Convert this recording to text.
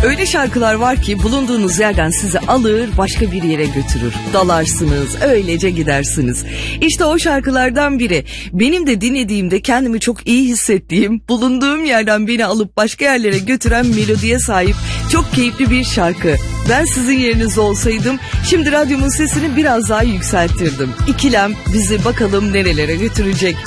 Öyle şarkılar var ki bulunduğunuz yerden sizi alır başka bir yere götürür. Dalarsınız, öylece gidersiniz. İşte o şarkılardan biri. Benim de dinlediğimde kendimi çok iyi hissettiğim, bulunduğum yerden beni alıp başka yerlere götüren melodiye sahip çok keyifli bir şarkı. Ben sizin yerinizde olsaydım şimdi radyomun sesini biraz daha yükseltirdim. İkilem bizi bakalım nerelere götürecek.